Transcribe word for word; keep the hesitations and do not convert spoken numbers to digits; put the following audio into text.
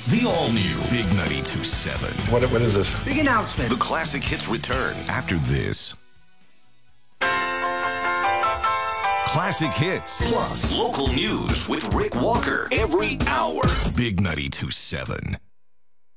The all-new Big ninety-two point seven. What, what is this? Big announcement. The classic hits return after this. Classic hits plus local news with Rick Walker every hour. Big ninety-two point seven.